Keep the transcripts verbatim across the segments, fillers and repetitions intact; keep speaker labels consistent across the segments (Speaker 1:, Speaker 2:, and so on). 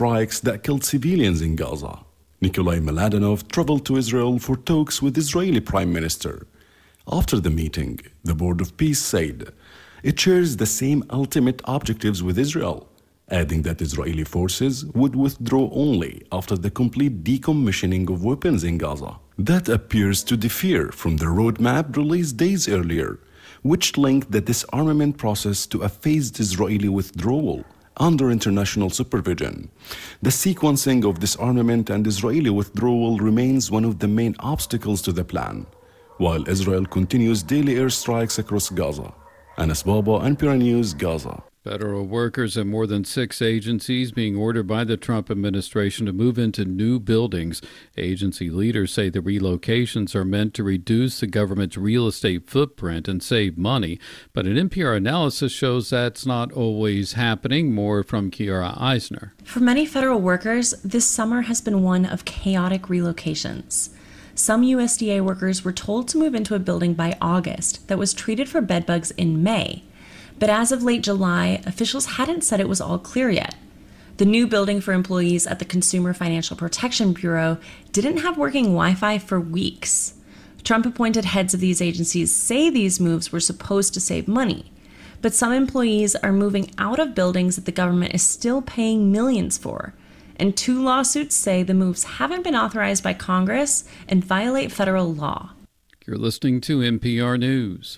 Speaker 1: strikes that killed civilians in Gaza. Nikolai Mladenov traveled to Israel for talks with Israeli Prime Minister. After the meeting, the Board of Peace said it shares the same ultimate objectives with Israel, adding that Israeli forces would withdraw only after the complete decommissioning of weapons in Gaza. That appears to differ from the roadmap released days earlier, which linked the disarmament process to a phased Israeli withdrawal under international supervision. The sequencing of disarmament and Israeli withdrawal remains one of the main obstacles to the plan, while Israel continues daily airstrikes across Gaza. Anas Baba, N P R News, Gaza.
Speaker 2: Federal workers at more than six agencies being ordered by the Trump administration to move into new buildings. Agency leaders say the relocations are meant to reduce the government's real estate footprint and save money. But an N P R analysis shows that's not always happening. More from Kiara Eisner.
Speaker 3: For many federal workers, this summer has been one of chaotic relocations. Some U S D A workers were told to move into a building by August that was treated for bedbugs in May. But as of late July, officials hadn't said it was all clear yet. The new building for employees at the Consumer Financial Protection Bureau didn't have working Wi-Fi for weeks. Trump-appointed heads of these agencies say these moves were supposed to save money. But some employees are moving out of buildings that the government is still paying millions for. And two lawsuits say the moves haven't been authorized by Congress and violate federal law.
Speaker 2: You're listening to N P R News.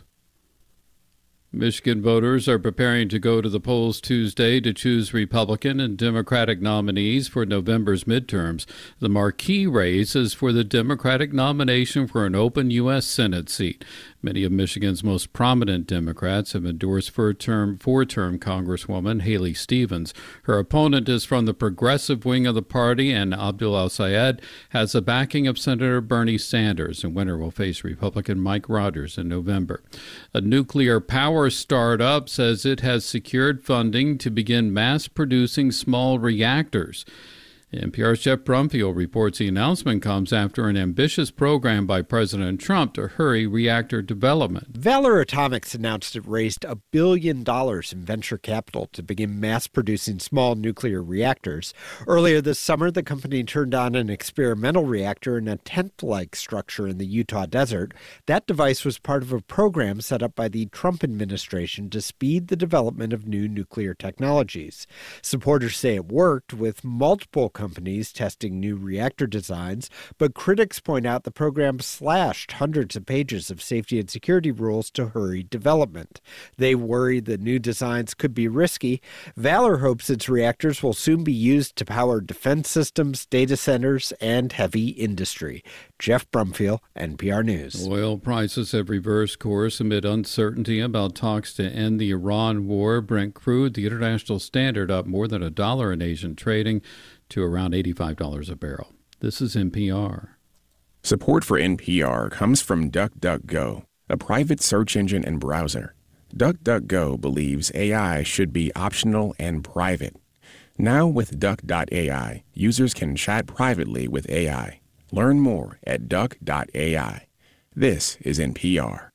Speaker 2: Michigan voters are preparing to go to the polls Tuesday to choose Republican and Democratic nominees for November's midterms. The marquee race is for the Democratic nomination for an open U S Senate seat. Many of Michigan's most prominent Democrats have endorsed four-term, four-term Congresswoman Haley Stevens. Her opponent is from the progressive wing of the party, and Abdul El-Sayed has the backing of Senator Bernie Sanders, and winner will face Republican Mike Rogers in November. A nuclear power startup says it has secured funding to begin mass-producing small reactors. N P R's Jeff Brumfield reports the announcement comes after an ambitious program by President Trump to hurry reactor development.
Speaker 4: Valor Atomics announced it raised a billion dollars in venture capital to begin mass-producing small nuclear reactors. Earlier this summer, the company turned on an experimental reactor in a tent-like structure in the Utah desert. That device was part of a program set up by the Trump administration to speed the development of new nuclear technologies. Supporters say it worked, with multiple companies testing new reactor designs, but critics point out the program slashed hundreds of pages of safety and security rules to hurry development. They worry the new designs could be risky. Valor hopes its reactors will soon be used to power defense systems, data centers, and heavy industry. Jeff Brumfield, N P R News.
Speaker 2: Oil prices have reversed course amid uncertainty about talks to end the Iran war. Brent crude, the international standard, up more than a dollar in Asian trading to around eighty-five dollars a barrel. This is N P R.
Speaker 5: Support for N P R comes from DuckDuckGo, a private search engine and browser. DuckDuckGo believes A I should be optional and private. Now with Duck dot A I, users can chat privately with A I. Learn more at Duck dot A I. This is N P R.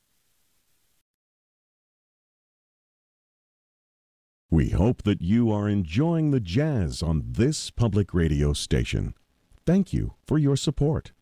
Speaker 6: We hope that you are enjoying the jazz on this public radio station. Thank you for your support.